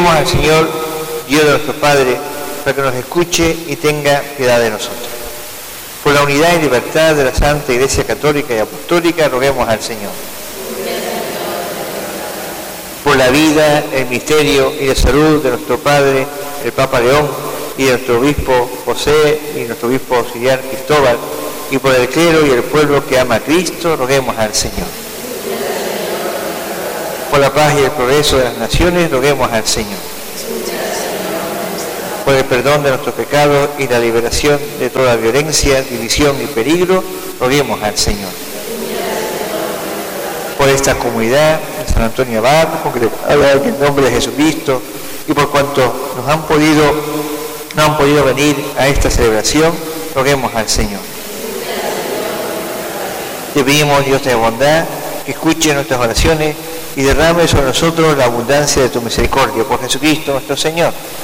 Roguemos al Señor, Dios de nuestro Padre, para que nos escuche y tenga piedad de nosotros. Por la unidad y libertad de la Santa Iglesia Católica y Apostólica, roguemos al Señor. Por la vida, el misterio y la salud de nuestro Padre, el Papa León, y de nuestro Obispo José, y nuestro Obispo Auxiliar Cristóbal, y por el clero y el pueblo que ama a Cristo, roguemos al Señor. Por la paz y el progreso de las naciones, roguemos al Señor. Por el perdón de nuestros pecados y la liberación de toda violencia, división y peligro, roguemos al Señor. Por esta comunidad de San Antonio Abad, congregada en el nombre de Jesucristo, y por cuantos no han podido venir a esta celebración, roguemos al Señor. Te pedimos, Dios de bondad, que escuche nuestras oraciones y derrame sobre nosotros la abundancia de tu misericordia. Por Jesucristo nuestro Señor.